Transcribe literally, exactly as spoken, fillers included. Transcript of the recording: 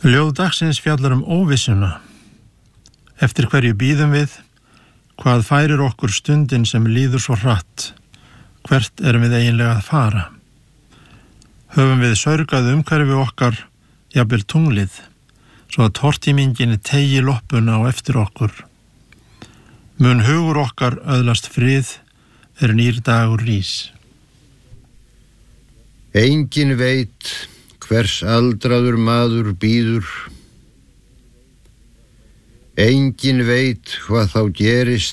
Ljóð dagsins fjallar um óvissuna. Eftir hverju bíðum við? Hvað færir okkur stundin sem líður svo hratt? Hvert erum við eiginlega að fara? Höfum við saurgað umhverfi okkar, jafnvel tunglið, svo að tortímingin teygi loppuna á eftir okkur. Mun hugur okkar öðlast frið, er nýr dagur rís. Enginn veit hvers aldraður maður bíður. Enginn veit hvað þá gerist